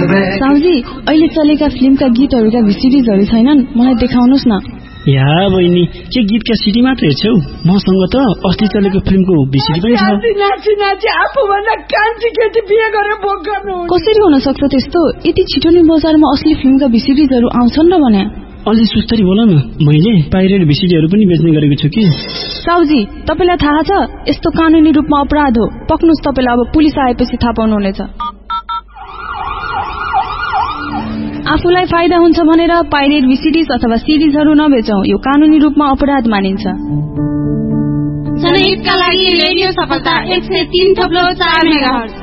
साउजी अहिले चलेका फिल्मका गीतहरूका भिसिडीजहरू छैनन् मलाई देखाउनुस् न या बहिनी के गीतका सिडी मात्र हेर्छौ मसँग त अस्ति चलेको फिल्मको भिसिडी पनि छ कसरी हुन सक्छ त्यस्तो यति छिटो नै बजारमा असली फिल्मका भिसिडीजहरू आउँछन् र भने अलि सुस्तरी बोल न मैले पाइरेट भिसिडीहरू पनि बेच्ने गरेको छु कि साउजी तपाईलाई थाहा छ यस्तो कानुनी रूपमा अपराध हो पक्नुस् तपाईलाई अब पुलिस आएपछि थाहा पाउनुहुनेछ आफूलाई फाइदा हुन्छ भनेर पाइरेट भिसिडीज अथवा सिडीजहरू नबेचौं यो कानुनी रूपमा अपराध मानिन्छ जनहितका लागि रेडियो सफलता 103.4 मेगाहर्ज